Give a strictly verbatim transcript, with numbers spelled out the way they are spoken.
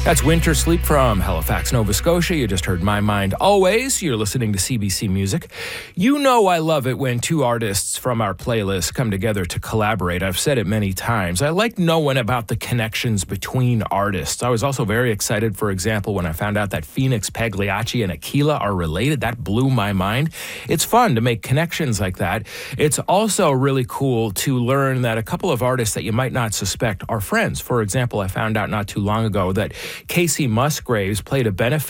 That's Winter Sleep from Halifax, Nova Scotia. You just heard My Mind Always. You're listening to C B C Music. You know I love it when two artists from our playlist come together to collaborate. I've said it many times. I like knowing about the connections between artists. I was also very excited, for example, when I found out that Phoenix Pagliacci and Aquila are related. That blew my mind. It's fun to make connections like that. It's also really cool to learn that a couple of artists that you might not suspect are friends. For example, I found out not too long ago that Casey Musgraves played a benefit